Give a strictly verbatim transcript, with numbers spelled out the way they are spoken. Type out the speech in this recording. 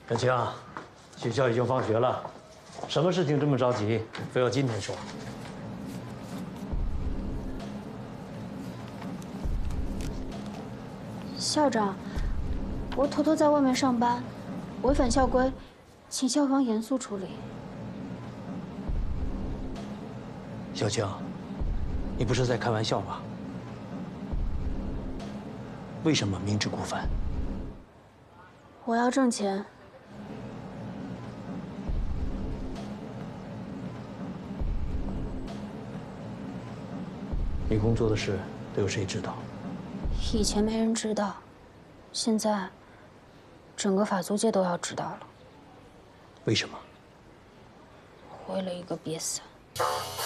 小青，学校已经放学了，什么事情这么着急，非要今天说？ 校长，我偷偷在外面上班，违反校规，请校方严肃处理。 小青，你不是在开玩笑吧？为什么明知故犯？ 我要挣钱。 你工作的事都有谁知道？ 以前没人知道，现在整个法租界都要知道了。 为什么？ 为了一个瘪三。